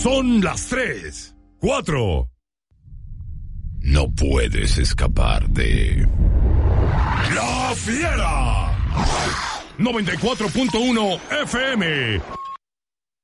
Son las 3, 4. No puedes escapar de... ¡La Fiera! 94.1 FM